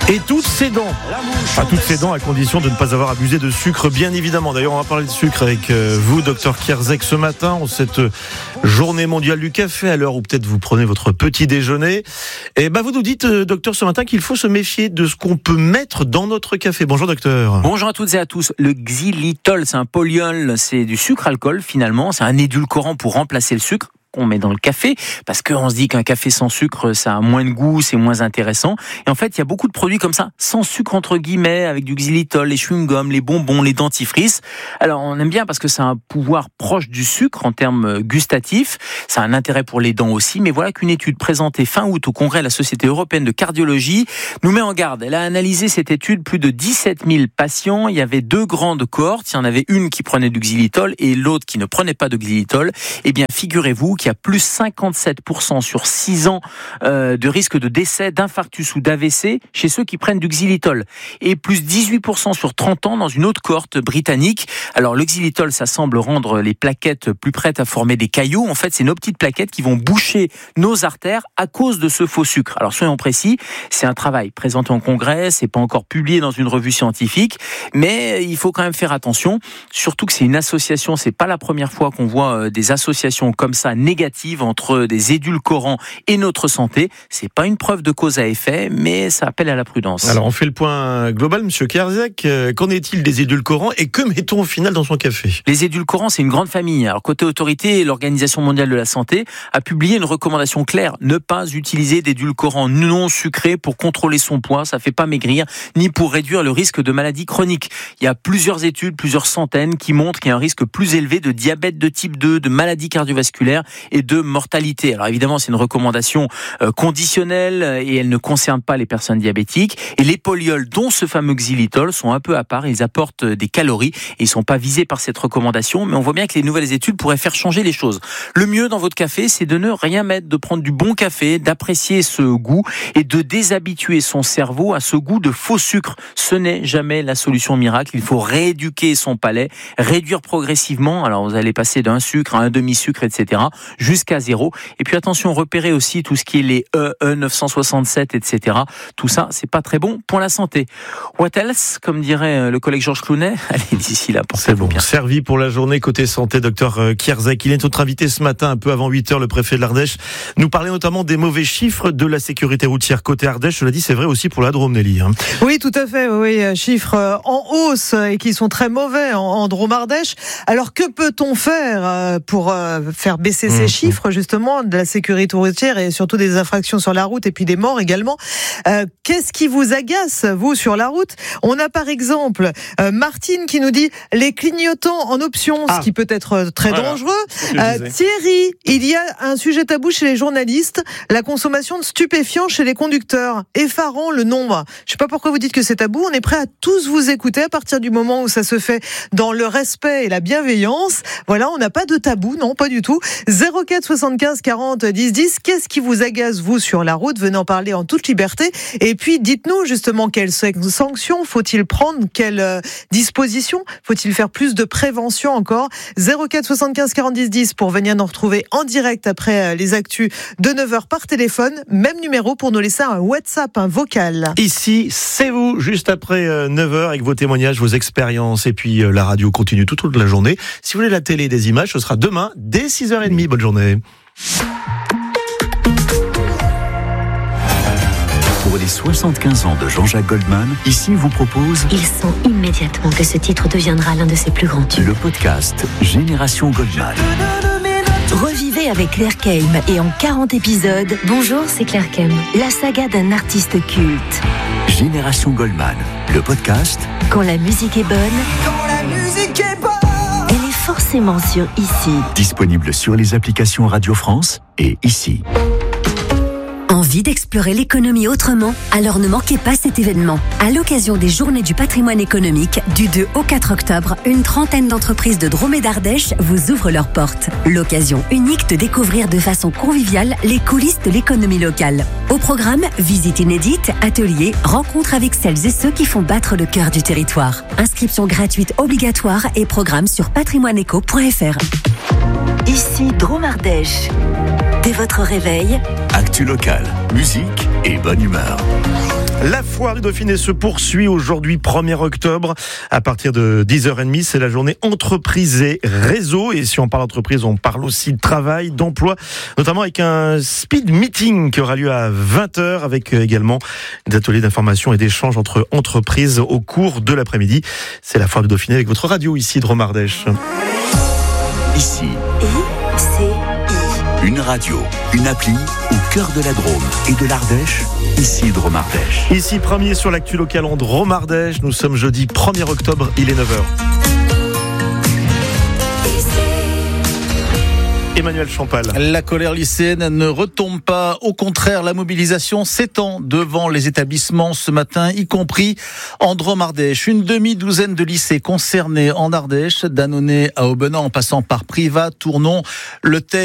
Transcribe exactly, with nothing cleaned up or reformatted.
Et toutes ses dents. Pas toutes ses dents, à condition de ne pas avoir abusé de sucre, bien évidemment. D'ailleurs, on va parler de sucre avec vous, docteur Kierzek, ce matin, en cette journée mondiale du café, à l'heure où peut-être vous prenez votre petit déjeuner. Et ben, vous nous dites, docteur, ce matin, qu'il faut se méfier de ce qu'on peut mettre dans notre café. Bonjour, docteur. Bonjour à toutes et à tous. Le xylitol, c'est un polyol, c'est du sucre-alcool, finalement. C'est un édulcorant pour remplacer le sucre qu'on met dans le café, parce qu'on se dit qu'un café sans sucre, ça a moins de goût, c'est moins intéressant. Et en fait, il y a beaucoup de produits comme ça, sans sucre entre guillemets, avec du xylitol, les chewing-gums, les bonbons, les dentifrices. Alors, on aime bien parce que ça a un pouvoir proche du sucre en termes gustatifs. Ça a un intérêt pour les dents aussi. Mais voilà qu'une étude présentée fin août au congrès de la Société européenne de cardiologie nous met en garde. Elle a analysé cette étude, plus de dix-sept mille patients. Il y avait deux grandes cohortes. Il y en avait une qui prenait du xylitol et l'autre qui ne prenait pas de xylitol. Eh bien, figurez-vous qu'il y a plus cinquante-sept pour cent sur six ans euh, de risque de décès, d'infarctus ou d'A V C chez ceux qui prennent du xylitol. Et plus dix-huit pour cent sur trente ans dans une autre cohorte britannique. Alors le xylitol, ça semble rendre les plaquettes plus prêtes à former des caillots. En fait, c'est nos petites plaquettes qui vont boucher nos artères à cause de ce faux sucre. Alors soyons précis, c'est un travail présenté en congrès, c'est pas encore publié dans une revue scientifique, mais il faut quand même faire attention, surtout que c'est une association, c'est pas la première fois qu'on voit des associations comme ça négatives entre des édulcorants et notre santé. C'est pas une preuve de cause à effet, mais ça appelle à la prudence. Alors on fait le point global, monsieur Kierzek. Qu'en est-il des édulcorants et que mettons au final dans son café ? Les édulcorants, c'est une grande famille. Alors côté autorité, l'Organisation mondiale de la santé a publié une recommandation claire, ne pas utiliser d'édulcorants non sucrés pour contrôler son poids, ça fait pas maigrir, ni pour réduire le risque de maladies chroniques. Il y a plusieurs études, plusieurs centaines, qui montrent qu'il y a un risque plus élevé de diabète de type deux, de maladies cardiovasculaires et de mortalité. Alors évidemment, c'est une recommandation euh, conditionnelle et elle ne concerne pas les personnes diabétiques. Et les polyols, dont ce fameux xylitol, sont un peu à part. Ils apportent des calories et ils sont pas visés par cette recommandation. Mais on voit bien que les nouvelles études pourraient faire changer les choses. Le mieux dans votre café, c'est de ne rien mettre, de prendre du bon café, d'apprécier ce goût et de déshabituer son cerveau à ce goût de faux sucre. Ce n'est jamais la solution miracle. Il faut rééduquer son palais, réduire progressivement. Alors vous allez passer d'un sucre à un demi-sucre, et cetera, jusqu'à à zéro. Et puis attention, repérez aussi tout ce qui est les E, E neuf cent soixante-sept, et cetera. Tout ça, c'est pas très bon pour la santé. What else, comme dirait le collègue Georges Clounet. Allez, d'ici là, c'est bon. Bien. Servi pour la journée côté santé, docteur Kierzek. Il est notre invité ce matin, un peu avant huit heures, le préfet de l'Ardèche. Nous parlait notamment des mauvais chiffres de la sécurité routière côté Ardèche. Cela dit, c'est vrai aussi pour la Drôme, Nelly. Hein. Oui, tout à fait. Oui, chiffres en hausse et qui sont très mauvais en, en Drôme Ardèche. Alors, que peut-on faire pour faire baisser ces mmh. chiffres, justement, de la sécurité routière et surtout des infractions sur la route et puis des morts également. Euh, qu'est-ce qui vous agace, vous, sur la route ? On a par exemple euh, Martine qui nous dit les clignotants en option, ah. ce qui peut être très voilà. dangereux. Euh, Thierry, il y a un sujet tabou chez les journalistes, la consommation de stupéfiants chez les conducteurs. Effarant le nombre. Je ne sais pas pourquoi vous dites que c'est tabou, on est prêt à tous vous écouter à partir du moment où ça se fait dans le respect et la bienveillance. Voilà, on n'a pas de tabou, non, pas du tout. zéro quatre soixante-quinze quarante dix dix, qu'est-ce qui vous agace, vous, sur la route ? Venez en parler en toute liberté. Et puis, dites-nous, justement, quelles sanctions faut-il prendre ? Quelles euh, dispositions ? Faut-il faire plus de prévention encore ? zéro quatre soixante-quinze quarante dix dix pour venir nous retrouver en direct après euh, les actus de neuf heures par téléphone. Même numéro pour nous laisser un WhatsApp, un vocal. Ici, c'est vous, juste après euh, neuf heures, avec vos témoignages, vos expériences. Et puis, euh, la radio continue tout au long de la journée. Si vous voulez la télé et des images, ce sera demain, dès six heures trente. Bonne journée. Pour les soixante-quinze ans de Jean-Jacques Goldman, ici vous propose... Il sent immédiatement que ce titre deviendra l'un de ses plus grands tubes. Le podcast Génération Goldman. Revivez avec Claire Keim et en quarante épisodes... Bonjour, c'est Claire Keim. La saga d'un artiste culte. Génération Goldman, le podcast... Quand la musique est bonne... Quand la musique est bonne... Elle est forcément sur Ici. Disponible sur les applications Radio France et Ici. Envie d'explorer l'économie autrement ? Alors ne manquez pas cet événement. À l'occasion des Journées du patrimoine économique, du deux au quatre octobre, une trentaine d'entreprises de Drôme et d'Ardèche vous ouvrent leurs portes. L'occasion unique de découvrir de façon conviviale les coulisses de l'économie locale. Au programme, visites inédites, ateliers, rencontres avec celles et ceux qui font battre le cœur du territoire. Inscription gratuite obligatoire et programme sur patrimoineéco point f r. Ici Drôme Ardèche. Dès votre réveil, actu local, musique et bonne humeur. La foire du Dauphiné se poursuit aujourd'hui, premier octobre, à partir de dix heures trente. C'est la journée entreprise et réseau. Et si on parle entreprise, on parle aussi de travail, d'emploi, notamment avec un speed meeting qui aura lieu à vingt heures, avec également des ateliers d'information et d'échange entre entreprises au cours de l'après-midi. C'est la foire du Dauphiné avec votre radio ici de Drôme-Ardèche. Ici, I C I. une radio, une appli au cœur de la Drôme et de l'Ardèche. Ici Drôme-Ardèche. Ici, premier sur l'actu locale en Drôme-Ardèche. Nous sommes jeudi premier octobre, il est neuf heures. Emmanuel Champal. La colère lycéenne ne retombe pas. Au contraire, la mobilisation s'étend devant les établissements ce matin, y compris en Drôme-Ardèche. Une demi-douzaine de lycées concernés en Ardèche, d'Annonay à Aubenas en passant par Privas, Tournon, Le Teil